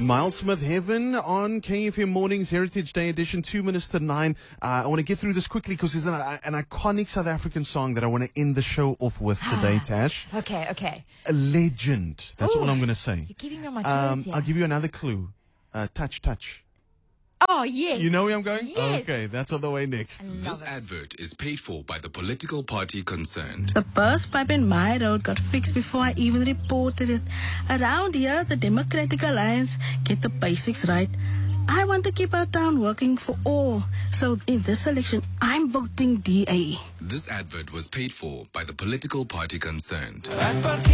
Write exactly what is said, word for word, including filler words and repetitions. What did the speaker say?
Miles Smith Heaven on K F M Mornings, Heritage Day edition, two minutes to nine. Uh, I want to get through this quickly because it's an, an iconic South African song that I want to end the show off with today, Tash. Okay, okay. A legend. That's Ooh, all I'm going to say. You're keeping me on my Um, toes here. I'll give you another clue. Uh, touch, touch. Oh, yes. You know where I'm going? Yes. Okay, that's on the way next. This advert is paid for by the political party concerned. The burst pipe in my road got fixed before I even reported it. Around here, the Democratic Alliance get the basics right. I want to keep our town working for all. So in this election, I'm voting D A. This advert was paid for by the political party concerned.